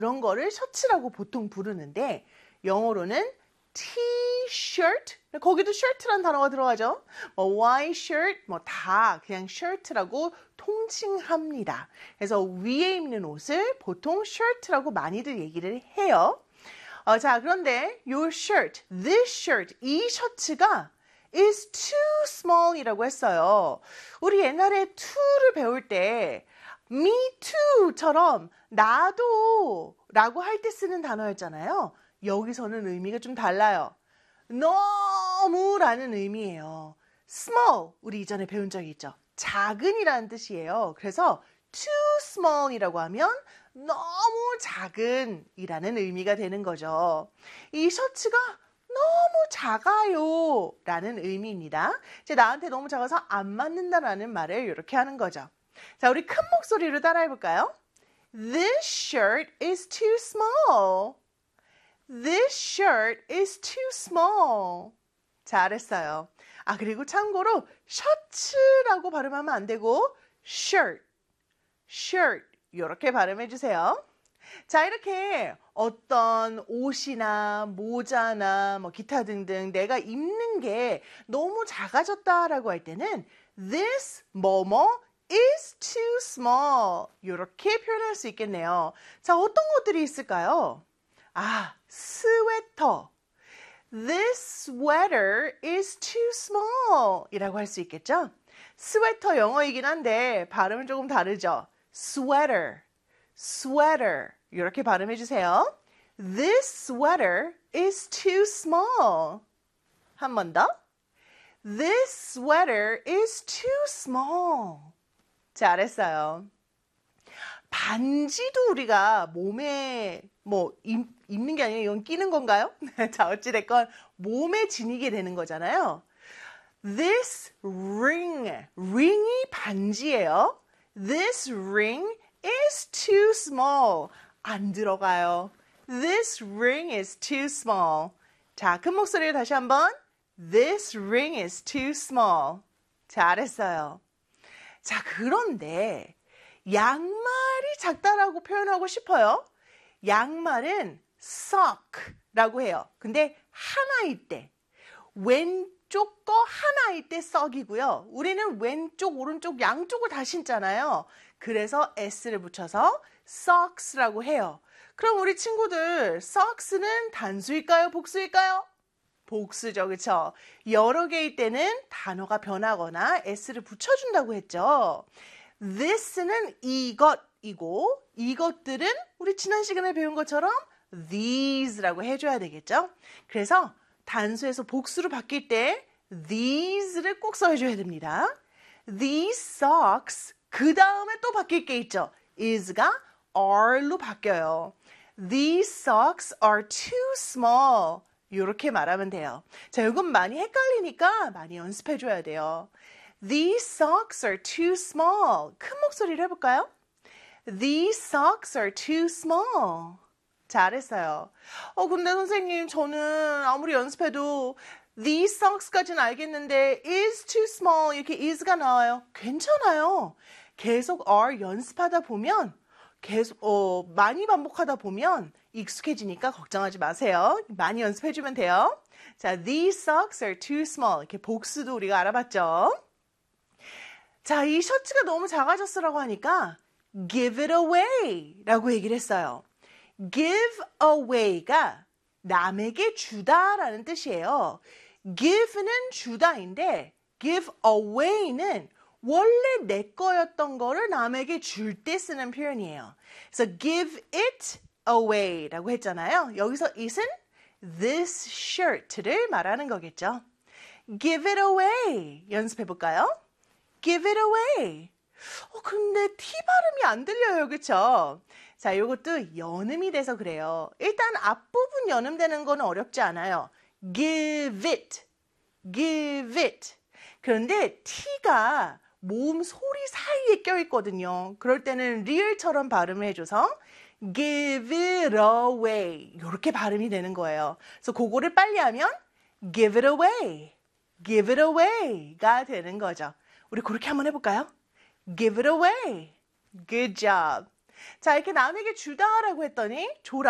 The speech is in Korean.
그런 거를 셔츠라고 보통 부르는데 영어로는 t-shirt, 거기도 shirt라는 단어가 들어가죠. white shirt, 다 그냥 shirt라고 통칭합니다. 그래서 위에 입는 옷을 보통 shirt라고 많이들 얘기를 해요. 자, 그런데 your shirt, this shirt, 이 셔츠가 is too small이라고 했어요. 우리 옛날에 to를 배울 때 me too처럼 나도 라고 할 때 쓰는 단어였잖아요. 여기서는 의미가 좀 달라요. 너무라는 의미예요. small, 우리 이전에 배운 적이 있죠. 작은이라는 뜻이에요. 그래서 too small이라고 하면 너무 작은이라는 의미가 되는 거죠. 이 셔츠가 너무 작아요 라는 의미입니다. 이제 나한테 너무 작아서 안 맞는다라는 말을 이렇게 하는 거죠. 자, 우리 큰 목소리로 따라해 볼까요? This shirt is too small. This shirt is too small. 잘했어요. 그리고 참고로 셔츠라고 발음하면 안 되고 shirt, shirt 이렇게 발음해 주세요. 자, 이렇게 어떤 옷이나 모자나 기타 등등 내가 입는 게 너무 작아졌다라고 할 때는 this 뭐뭐 is too small 이렇게 표현할 수 있겠네요. 자, 어떤 것들이 있을까요? 스웨터. This sweater is too small 이라고 할 수 있겠죠? 스웨터 영어이긴 한데 발음은 조금 다르죠? sweater, sweater 이렇게 발음해 주세요. This sweater is too small. 한 번 더. This sweater is too small. 잘했어요. 반지도 우리가 몸에 입는 게 아니라 이건 끼는 건가요? 자, 어찌됐건 몸에 지니게 되는 거잖아요. This ring, ring이 반지예요. This ring is too small. 안 들어가요. This ring is too small. 자, 큰 목소리로 다시 한번. This ring is too small. 잘했어요. 자, 그런데 양말이 작다라고 표현하고 싶어요. 양말은 sock라고 해요. 근데 하나일 때, 왼쪽 거 하나일 때 sock이고요. 우리는 왼쪽, 오른쪽 양쪽을 다 신잖아요. 그래서 s를 붙여서 socks라고 해요. 그럼 우리 친구들 socks는 단수일까요? 복수일까요? 복수죠. 그렇죠? 여러 개일 때는 단어가 변하거나 s를 붙여준다고 했죠. this는 이것이고 이것들은 우리 지난 시간에 배운 것처럼 these라고 해줘야 되겠죠. 그래서 단수에서 복수로 바뀔 때 these를 꼭 써줘야 됩니다. These socks 그 다음에 또 바뀔 게 있죠. is가 are로 바뀌어요. These socks are too small. 이렇게 말하면 돼요. 자, 이건 많이 헷갈리니까 많이 연습해줘야 돼요. These socks are too small. 큰 목소리로 해볼까요? These socks are too small. 잘했어요. 근데 선생님, 저는 아무리 연습해도 these socks까지는 알겠는데 is too small 이렇게 is가 나와요. 괜찮아요. 계속 are 연습하다 보면 계속 많이 반복하다 보면 익숙해지니까 걱정하지 마세요. 많이 연습해주면 돼요. 자, these socks are too small. 이렇게 복수도 우리가 알아봤죠. 자, 이 셔츠가 너무 작아졌으라고 하니까 give it away 라고 얘기를 했어요. give away가 남에게 주다라는 뜻이에요. give는 주다인데 give away는 원래 내 거였던 거를 남에게 줄 때 쓰는 표현이에요. 그래서 give it away 라고 했잖아요. 여기서 it은 this shirt를 말하는 거겠죠. give it away 연습해 볼까요? give it away. 근데 T 발음이 안 들려요. 그쵸? 자, 요것도 연음이 돼서 그래요. 일단 앞부분 연음되는 건 어렵지 않아요. give it, give it. 그런데 T가 모음 소리 사이에 껴있거든요. 그럴 때는 리을처럼 발음을 해줘서 give it away 이렇게 발음이 되는 거예요. 그래서 그거를 빨리 하면 give it away, give it away가 되는 거죠. 우리 그렇게 한번 해볼까요? give it away. Good job. 자, 이렇게 남에게 주다라고 했더니 줘라.